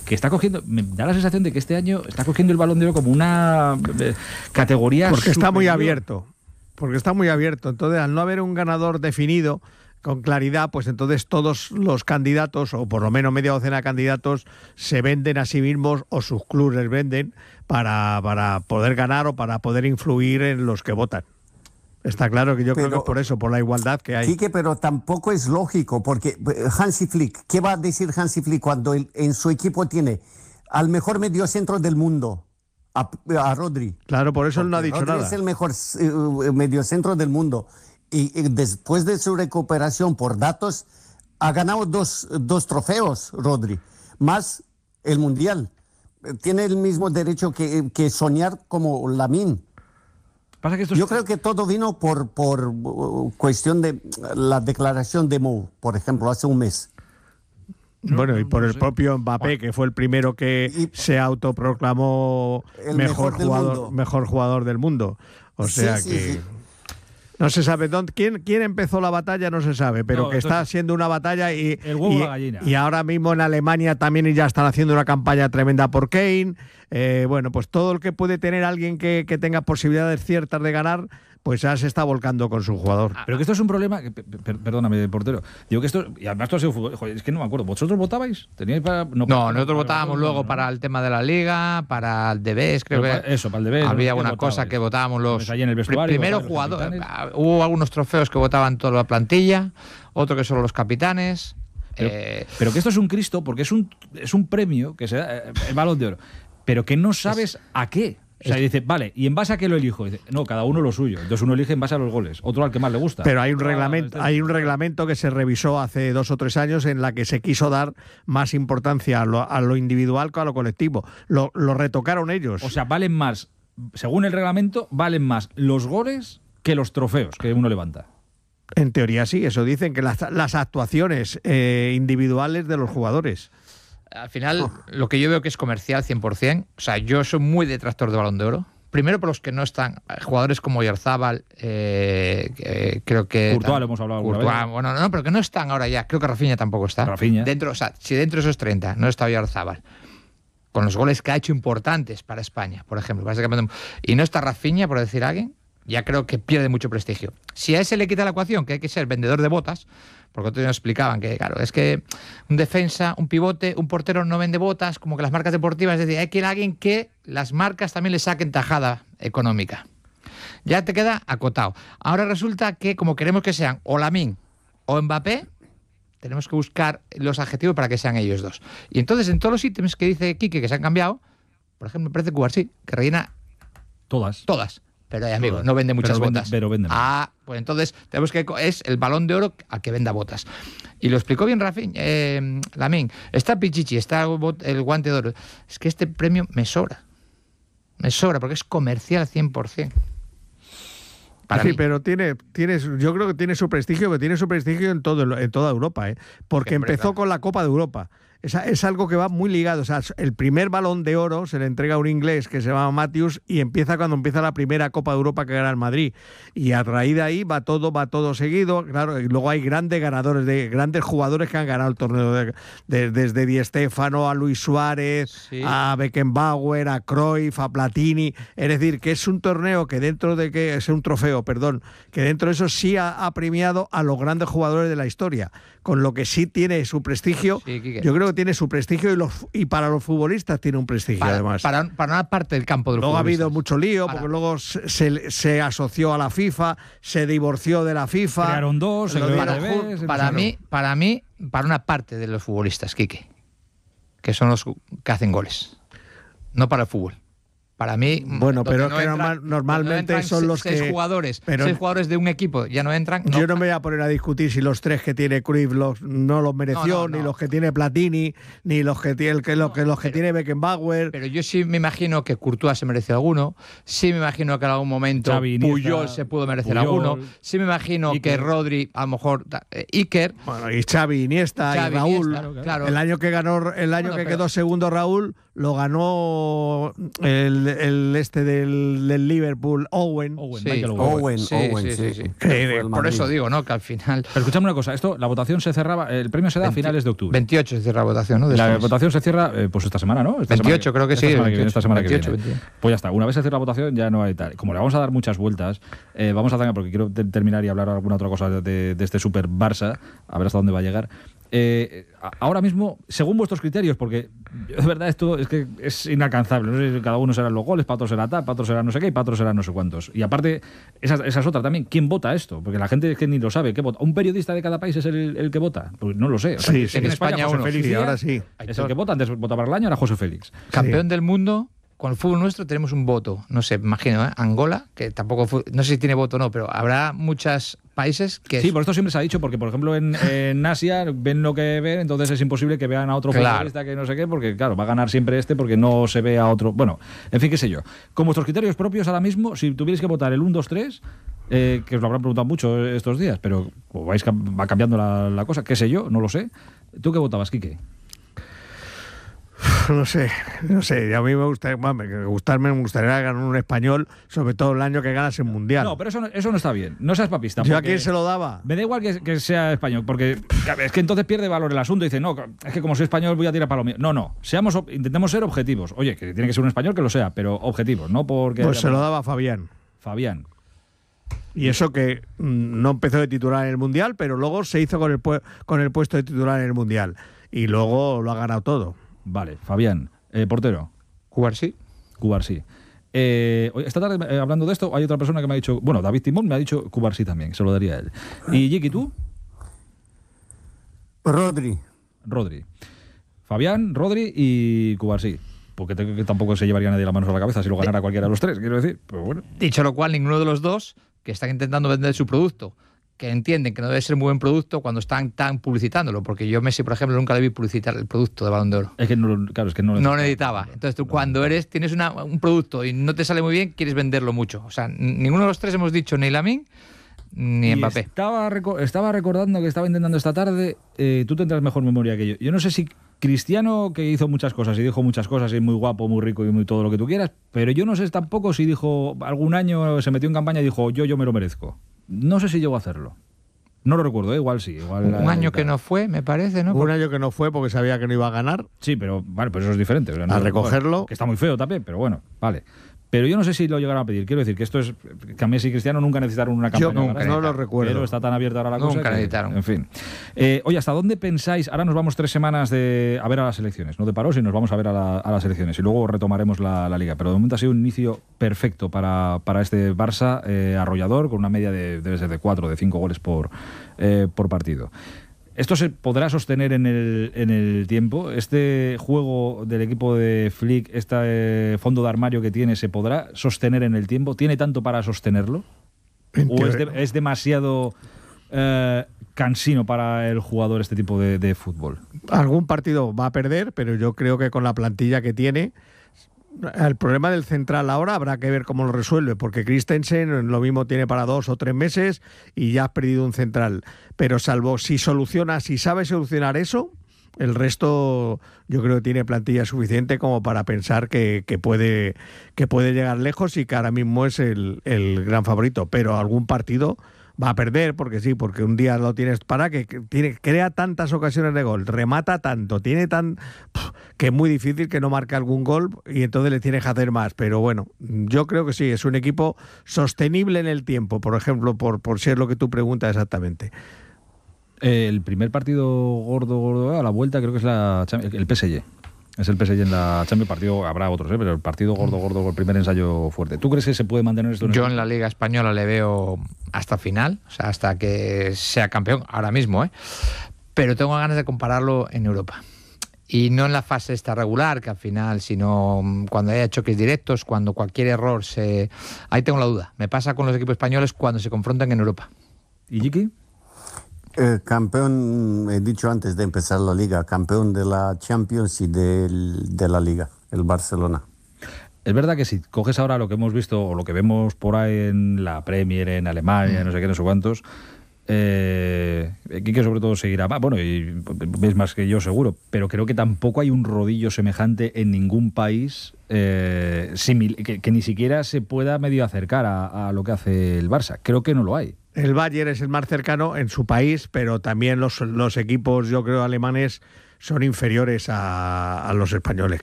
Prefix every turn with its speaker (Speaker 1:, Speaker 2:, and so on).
Speaker 1: que está cogiendo, me da la sensación de que este año está cogiendo el Balón de Oro como una categoría
Speaker 2: porque
Speaker 1: superior.
Speaker 2: está muy abierto. Porque está muy abierto. Entonces, al no haber un ganador definido con claridad, pues entonces todos los candidatos, o por lo menos media docena de candidatos, se venden a sí mismos o sus clubes les venden para poder ganar o para poder influir en los que votan. Está claro que yo creo que es por eso, por la igualdad que hay.
Speaker 3: Quique, pero tampoco es lógico, porque Hansi Flick, ¿qué va a decir Hansi Flick cuando en su equipo tiene al mejor mediocentro del mundo, a Rodri?
Speaker 2: Claro, por eso él no ha dicho
Speaker 3: Rodri
Speaker 2: nada.
Speaker 3: es el mejor mediocentro del mundo. Y después de su recuperación por datos, ha ganado dos trofeos, Rodri, más el Mundial. Tiene el mismo derecho que soñar como Lamine. Yo creo que todo vino por cuestión de la declaración de Mo, por ejemplo, hace un mes.
Speaker 2: Bueno, y por el propio Mbappé, que fue el primero que se autoproclamó
Speaker 3: el
Speaker 2: mejor jugador del mundo. O sea que... No se sabe quién empezó la batalla, no se sabe, pero que está siendo una batalla y
Speaker 1: la gallina.
Speaker 2: Y ahora mismo en Alemania también ya están haciendo una campaña tremenda por Kane. Bueno, pues todo el que puede tener alguien que tenga posibilidades ciertas de ganar, pues ya se está volcando con su jugador.
Speaker 1: Pero que esto es un problema, perdóname, portero. Digo que esto, y además tú has sido fútbol, joder, es que no me acuerdo. ¿Vosotros votabais? ¿Teníais para...?
Speaker 4: No, nosotros votábamos luego para el tema de la Liga, para el DBs, creo que...
Speaker 1: Eso, para el DBs.
Speaker 4: Había una cosa que votábamos los...
Speaker 1: Allí en el vestuario,
Speaker 4: primero jugadores. Hubo algunos trofeos que votaban toda la plantilla, otro que solo los capitanes...
Speaker 1: Pero que esto es un Cristo, porque es un premio que se da, el Balón de Oro, pero que no sabes a qué. O sea, dice, vale, ¿y en base a qué lo elijo? Dice, no, cada uno lo suyo. Entonces uno elige en base a los goles, otro al que más le gusta.
Speaker 2: Pero hay un reglamento que se revisó hace 2 o 3 años en la que se quiso dar más importancia a lo individual que a lo colectivo. Lo retocaron ellos.
Speaker 1: O sea, valen más, según el reglamento, valen más los goles que los trofeos que uno levanta.
Speaker 2: En teoría sí, eso dicen, que las actuaciones individuales de los jugadores.
Speaker 4: Al final, lo que yo veo que es comercial 100%, o sea, yo soy muy detractor de Balón de Oro. Primero por los que no están, jugadores como Oyarzabal, creo que...
Speaker 1: Courtois, lo hemos hablado alguna vez.
Speaker 4: Bueno, no, pero que no están ahora ya. Creo que Rafinha tampoco está.
Speaker 1: Rafinha.
Speaker 4: O sea, si dentro de esos 30 no está Oyarzabal, con los goles que ha hecho importantes para España, por ejemplo, y no está Rafinha, por decir a alguien, ya creo que pierde mucho prestigio. Si a ese le quita la ecuación, que hay que ser vendedor de botas, porque otros nos explicaban que, claro, es que un defensa, un pivote, un portero no vende botas, como que las marcas deportivas, es decir, hay que ir a alguien que las marcas también le saquen tajada económica. Ya te queda acotado. Ahora resulta que, como queremos que sean o Lamine o Mbappé, tenemos que buscar los adjetivos para que sean ellos dos. Y entonces, en todos los ítems que dice Quique que se han cambiado, por ejemplo, me parece Cubarsí, que rellena todas. Pero, amigo, no vende muchas botas.
Speaker 1: Pero vende.
Speaker 4: Pues entonces tenemos que... Es el Balón de Oro a que venda botas. Y lo explicó bien Rafinha, Lamine. Está Pichichi, está el Guante de Oro. Es que este premio me sobra. Me sobra porque es comercial 100%.
Speaker 2: Sí, pero yo creo que tiene su prestigio, pero tiene su prestigio en toda Europa, porque empezó con la Copa de Europa. Es algo que va muy ligado. O sea, el primer Balón de Oro se le entrega a un inglés que se llama Matthews y empieza cuando empieza la primera Copa de Europa que gana el Madrid. Y a raíz de ahí va todo seguido. Claro, y luego hay grandes ganadores, grandes jugadores que han ganado el torneo, desde Di Stéfano a Luis Suárez, a Beckenbauer, a Cruyff, a Platini. Es decir, que es un torneo que es un trofeo, que dentro de eso sí ha premiado a los grandes jugadores de la historia. Con lo que sí tiene su prestigio, yo creo que tiene su prestigio y para los futbolistas tiene un prestigio además.
Speaker 4: Para una parte del campo de los
Speaker 2: luego
Speaker 4: futbolistas.
Speaker 2: Ha habido mucho lío, porque luego se asoció a la FIFA, se divorció de la FIFA.
Speaker 1: Crearon dos,
Speaker 4: para una parte de los futbolistas, Quique, que son los que hacen goles, no para el fútbol. Para mí,
Speaker 2: bueno, pero es que normalmente son los
Speaker 4: seis jugadores de un equipo ya no entran.
Speaker 2: Yo no me voy a poner a discutir si los 3 que tiene Cruyff no los mereció, ni los que tiene Platini, ni los que tiene Beckenbauer.
Speaker 4: Pero yo sí me imagino que Courtois se mereció alguno, sí me imagino que en algún momento
Speaker 1: Xavi,
Speaker 4: Puyol se pudo merecer alguno, sí me imagino que Rodri, a lo mejor Iker.
Speaker 2: Bueno, y Xavi, Iniesta y Raúl.
Speaker 4: Claro.
Speaker 2: El año que quedó segundo Raúl, lo ganó el este del Liverpool, Owen.
Speaker 4: Sí,
Speaker 3: Owen,
Speaker 4: sí. Por eso digo, ¿no? Que al final...
Speaker 1: Pero escuchadme una cosa, la votación se cerraba, el premio se da a finales de octubre.
Speaker 4: 28 se cierra la votación, ¿no?
Speaker 1: La votación se cierra pues esta semana, ¿no?
Speaker 4: 28 creo que sí.
Speaker 1: Esta semana que viene.
Speaker 4: 28.
Speaker 1: Pues ya está, una vez se cierra la votación ya no hay tal. Como le vamos a dar muchas vueltas, vamos a hacer, porque quiero terminar y hablar alguna otra cosa de este Super Barça, a ver hasta dónde va a llegar. Ahora mismo, según vuestros criterios, porque de verdad esto es que es inalcanzable, no sé si cada uno será los goles, para otros será tal, para otros será no sé qué y para otros será no sé cuántos. Y aparte, esa es otra también, ¿quién vota esto? Porque la gente es que ni lo sabe, ¿qué vota? ¿Un periodista de cada país es el que vota? Pues no lo sé. O sea,
Speaker 2: sí,
Speaker 1: en España
Speaker 2: José Félix,
Speaker 1: Díaz
Speaker 2: ahora sí.
Speaker 1: Es el que vota, antes votaba el año, era José Félix.
Speaker 4: Campeón del mundo. Con el fútbol nuestro tenemos un voto, no sé, imagino, Angola, que tampoco, no sé si tiene voto o no, pero habrá muchos países que...
Speaker 1: Sí, por esto siempre se ha dicho, porque por ejemplo en Asia ven lo que ven, entonces es imposible que vean a otro futbolista que no sé qué, porque claro, va a ganar siempre porque no se ve a otro... Bueno, en fin, qué sé yo. Con vuestros criterios propios ahora mismo, si tuvierais que votar el 1, 2, 3, que os lo habrán preguntado mucho estos días, pero va cambiando la cosa, qué sé yo, no lo sé. ¿Tú qué votabas, Quique?
Speaker 2: No sé. A mí me gustaría ganar un español, sobre todo el año que ganas el Mundial.
Speaker 1: No, pero eso no está bien. No seas papista.
Speaker 2: ¿Yo a quién se lo daba?
Speaker 1: Me da igual que sea español, porque es que entonces pierde valor el asunto. Dice, no, es que como soy español voy a tirar para lo mío. No. Intentemos ser objetivos. Oye, que tiene que ser un español que lo sea, pero objetivos, no porque...
Speaker 2: Pues se lo daba a Fabián. Y eso que no empezó de titular en el Mundial, pero luego se hizo con el puesto de titular en el Mundial. Y luego lo ha ganado todo.
Speaker 1: Vale, Fabián, portero.
Speaker 4: Cubarsí.
Speaker 1: Esta tarde, hablando de esto, hay otra persona que me ha dicho... Bueno, David Timón me ha dicho Cubarsí también, se lo daría a él. ¿Y Jiki, tú?
Speaker 3: Rodri.
Speaker 1: Fabián, Rodri y Cubarsí. Porque que tampoco se llevaría nadie las manos a la cabeza si lo ganara cualquiera de los tres, quiero decir. Pero bueno.
Speaker 4: Dicho lo cual, ninguno de los dos que están intentando vender su producto, que entienden que no debe ser muy buen producto cuando están tan publicitándolo, porque yo Messi, por ejemplo, nunca le vi publicitar el producto de Balón de Oro.
Speaker 1: Es que no
Speaker 4: necesitaba. Entonces tú cuando tienes un producto y no te sale muy bien, quieres venderlo mucho. O sea, ninguno de los tres hemos dicho ni Lamine ni Mbappé.
Speaker 1: Estaba recordando que estaba intentando esta tarde, tú tendrás mejor memoria que yo. Yo no sé si Cristiano, que hizo muchas cosas y dijo muchas cosas y muy guapo, muy rico y muy todo lo que tú quieras, pero yo no sé tampoco si dijo, algún año se metió en campaña y dijo, yo me lo merezco. No sé si llegó a hacerlo. No lo recuerdo, igual sí.
Speaker 4: Un año que no fue, me parece, ¿no?
Speaker 2: Un año que no fue porque sabía que no iba a ganar.
Speaker 1: Sí, pero vale, pues eso es diferente. O sea,
Speaker 2: a recogerlo.
Speaker 1: Que está muy feo también, pero bueno, vale. Pero yo no sé si lo llegaron a pedir. Quiero decir que esto es que a Messi y Cristiano nunca necesitaron una campaña.
Speaker 2: Yo nunca, no lo recuerdo.
Speaker 1: Pero está tan abierta ahora la cosa.
Speaker 4: Nunca necesitaron.
Speaker 1: En fin. Oye, ¿hasta dónde pensáis? Ahora nos vamos 3 semanas a ver a las elecciones. No de paro, sino nos vamos a ver a las elecciones. Y luego retomaremos la Liga. Pero de momento ha sido un inicio perfecto para este Barça arrollador, con una media debe ser de 4 o de 5 goles por partido. ¿Esto se podrá sostener en el tiempo? ¿Este juego del equipo de Flick, este fondo de armario que tiene, se podrá sostener en el tiempo? ¿Tiene tanto para sostenerlo? ¿O es demasiado cansino para el jugador este tipo de fútbol?
Speaker 2: Algún partido va a perder, pero yo creo que con la plantilla que tiene... El problema del central ahora habrá que ver cómo lo resuelve, porque Christensen lo mismo tiene para 2 o 3 meses y ya has perdido un central. Pero salvo si sabe solucionar eso, el resto yo creo que tiene plantilla suficiente como para pensar que puede llegar lejos y que ahora mismo es el gran favorito. Pero algún partido va a perder, porque un día lo tienes crea tantas ocasiones de gol, remata tanto, que es muy difícil que no marque algún gol y entonces le tienes que hacer más. Pero bueno, yo creo que sí, es un equipo sostenible en el tiempo, por ejemplo, por ser lo que tú preguntas exactamente.
Speaker 1: El primer partido gordo a la vuelta creo que es el PSG. Es el PSG en la Champions. Partido habrá otros, pero el partido gordo, el primer ensayo fuerte. ¿Tú crees que se puede mantener esto?
Speaker 4: Yo en la Liga Española le veo hasta final, o sea, hasta que sea campeón, ahora mismo, pero tengo ganas de compararlo en Europa. Y no en la fase esta regular, que al final, sino cuando haya choques directos, cuando cualquier error Ahí tengo la duda. Me pasa con los equipos españoles cuando se confrontan en Europa.
Speaker 1: ¿Y Jiki?
Speaker 3: Campeón, he dicho antes de empezar la Liga, campeón de la Champions y de la Liga, el Barcelona.
Speaker 1: Es verdad que si coges ahora lo que hemos visto o lo que vemos por ahí en la Premier, en Alemania, no sé qué, no sé cuántos, Quique sobre todo seguirá más, bueno, y ves más que yo seguro, pero creo que tampoco hay un rodillo semejante en ningún país que ni siquiera se pueda medio acercar a lo que hace el Barça. Creo que no lo hay.
Speaker 2: El Bayern es el más cercano en su país, pero también los equipos, yo creo, alemanes son inferiores a los españoles.